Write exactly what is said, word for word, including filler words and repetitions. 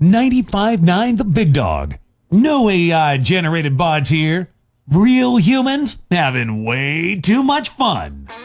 ninety-five point nine The Big Dog. No A I-generated bots here. Real humans having way too much fun.